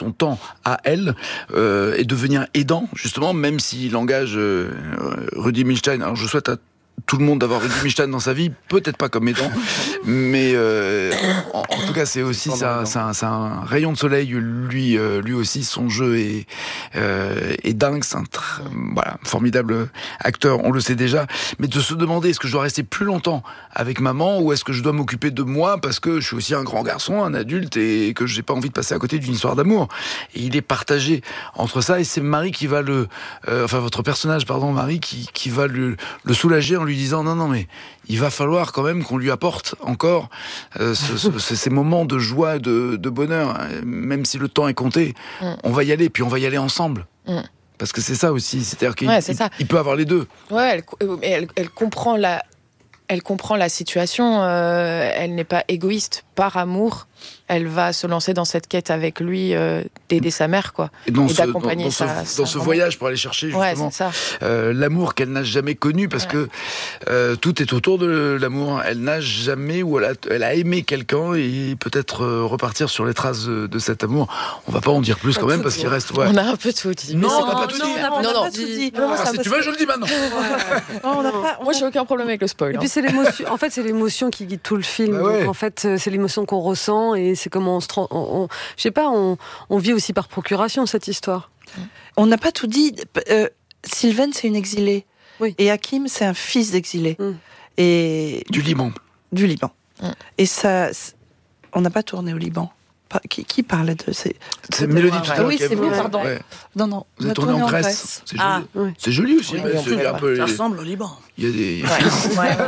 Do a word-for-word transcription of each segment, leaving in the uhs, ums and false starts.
son temps à elle euh, et devenir aidant, justement, même s'il engage euh, Rudi Milstein. Alors je souhaite à tout le monde d'avoir Rudi Milstein dans sa vie, peut-être pas comme aidant, mais euh, en, en tout cas c'est aussi ça, c'est, un, c'est un rayon de soleil. Lui, euh, lui aussi, son jeu est, euh, est dingue. C'est un tr- voilà, formidable acteur, on le sait déjà. Mais de se demander, est-ce que je dois rester plus longtemps avec maman ou est-ce que je dois m'occuper de moi parce que je suis aussi un grand garçon, un adulte et que j'ai pas envie de passer à côté d'une histoire d'amour. Et il est partagé entre ça et c'est Marie qui va le, euh, enfin votre personnage, pardon, Marie qui qui va le, le soulager en lui disant non non mais il va falloir quand même qu'on lui apporte encore euh, ce, ce, ces moments de joie, de, de bonheur, même si le temps est compté. Mm. On va y aller, puis on va y aller ensemble. Mm. Parce que c'est ça aussi, c'est-à-dire qu'il ouais, c'est il, ça. il peut avoir les deux. Ouais, elle, elle, elle comprend la, elle comprend la situation. Euh, elle n'est pas égoïste par amour. Elle va se lancer dans cette quête avec lui, euh, d'aider sa mère, quoi, et, dans et ce, d'accompagner dans, dans sa, ce, sa dans ce voyage pour aller chercher justement ouais, euh, l'amour qu'elle n'a jamais connu, parce ouais. que euh, tout est autour de l'amour. Elle n'a jamais, ou elle a, elle a aimé quelqu'un et peut-être euh, repartir sur les traces de, de cet amour. On va pas en dire plus quand même parce qu'il reste. Ouais. On a un peu tout dit. Non, on n'a pas tout dit. dit. Non, non, non, tout dit. Alors, si tu veux, je le dis maintenant. On n'a pas. Moi, j'ai aucun problème avec le spoil. Et puis c'est l'émotion. En fait, c'est l'émotion qui guide tout le film. Bah ouais. Donc, en fait, c'est l'émotion qu'on ressent et c'est comment on se. On, on, je sais pas. On, on vit aussi par procuration cette histoire. On n'a pas tout dit. Euh, Sylvaine, c'est une exilée. Oui. Et Hakim, c'est un fils d'exilé. Mm. Et du Liban. Du Liban. Mm. Et ça, on n'a pas tourné au Liban. Qui, qui parlait de c'est, c'est Mélodie tout à l'heure. Oui, c'est vous, pardon. Ouais. Non, non. Vous êtes tourné en, en Grèce. Grèce. C'est joli. Ah, oui. C'est joli aussi. Oui, mais c'est ouais, un peu. Ça ressemble au Liban. Il y a des. Ouais. ouais, ouais.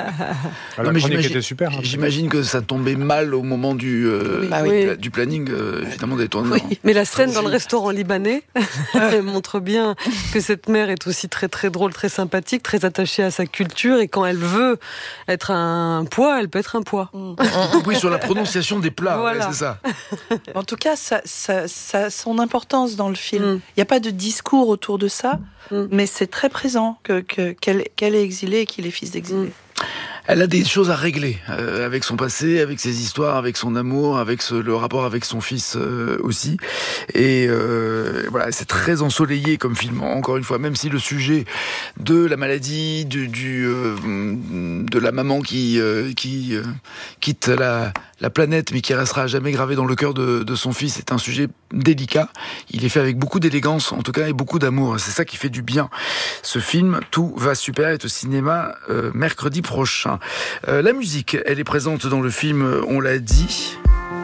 La non, chronique était super. Hein, j'imagine que ça tombait mal au moment du euh, oui. Bah, oui. du planning, euh, évidemment des tournages. Oui. Mais la scène dans le restaurant libanais montre bien que cette mère est aussi très très drôle, très sympathique, très attachée à sa culture et quand elle veut être un poids, elle peut être un poids. Mm. Oui, sur la prononciation des plats, voilà. ouais, c'est ça. En tout cas, ça, ça, ça a son importance dans le film. Il mm. n'y a pas de discours autour de ça, mm. mais c'est très présent que, que, qu'elle, qu'elle est exilée et qu'il est fils d'exilé. Mm. Elle a des choses à régler euh, avec son passé, avec ses histoires, avec son amour, avec ce, le rapport avec son fils euh, aussi. Et euh, voilà, c'est très ensoleillé comme film. Encore une fois, même si le sujet de la maladie, du, du euh, de la maman qui euh, qui euh, quitte la la planète, mais qui restera à jamais gravé dans le cœur de, de son fils, est un sujet délicat. Il est fait avec beaucoup d'élégance, en tout cas, et beaucoup d'amour. C'est ça qui fait du bien. Ce film, Tout va super, est au cinéma euh, mercredi prochain. Euh, la musique, elle est présente dans le film, on l'a dit.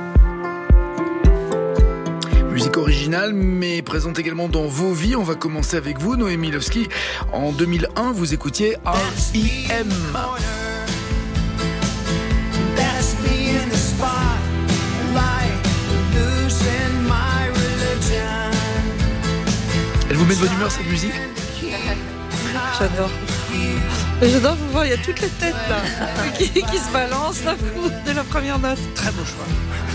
Musique originale, mais présente également dans vos vies. On va commencer avec vous, Noémie Lovski. En deux mille un, vous écoutiez R E M. Elle vous met de bonne humeur, cette musique ? J'adore. J'adore vous voir, il y a toutes les têtes là qui, qui se balancent d'un coup dès la première note. Très beau choix.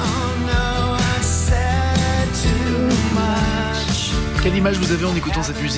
Quelle image vous avez en écoutant cette musique ?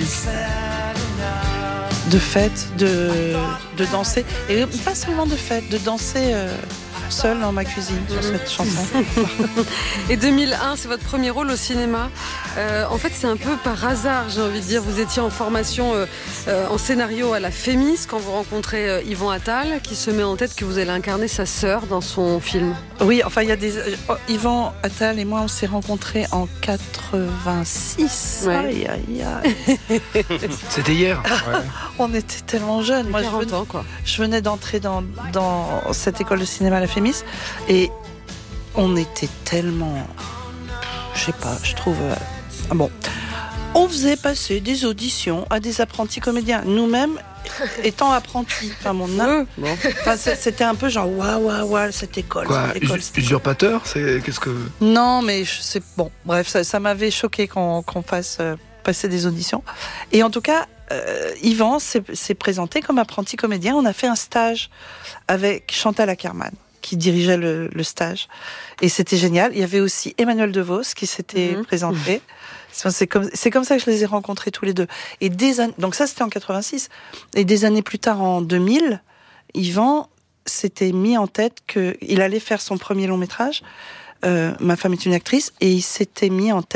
De fête, de, de danser. Et pas seulement de fête, de danser euh, seule dans ma cuisine sur cette chanson. Et deux mille un, c'est votre premier rôle au cinéma. Euh, en fait, c'est un peu par hasard, j'ai envie de dire. Vous étiez en formation euh, euh, en scénario à la Fémis quand vous rencontrez euh, Yvan Attal, qui se met en tête que vous allez incarner sa sœur dans son film. Oui, enfin, il y a des. Oh, Yvan Attal et moi, on s'est rencontrés en quatre-vingt-six. Ouais. Aïe, aïe, aïe. C'était hier. Ouais. On était tellement jeunes. Moi, quarante je venais, ans, quoi. Je venais d'entrer dans, dans cette école de cinéma à la Fémis et on était tellement. Je sais pas, je trouve. Euh, bon. On faisait passer des auditions à des apprentis comédiens. Nous-mêmes, étant apprentis. Enfin, mon âme. Bon. Enfin, c'était un peu genre, waouh, waouh, waouh, cette école. Quoi, cette école, us- usurpateur, c'est qu'est-ce que. Non, mais je sais. Bon, bref, ça, ça m'avait choqué qu'on, qu'on fasse euh, passer des auditions. Et en tout cas, euh, Yvan s'est, s'est présenté comme apprenti comédien. On a fait un stage avec Chantal Ackerman, qui dirigeait le, le stage. Et c'était génial. Il y avait aussi Emmanuel DeVos qui s'était mmh. présenté. C'est comme, c'est comme ça que je les ai rencontrés tous les deux. Et des années, donc ça, c'était en quatre-vingt-six. Et des années plus tard, en deux mille, Yvan s'était mis en tête qu'il allait faire son premier long métrage, euh, Ma femme est une actrice, et il s'était mis en tête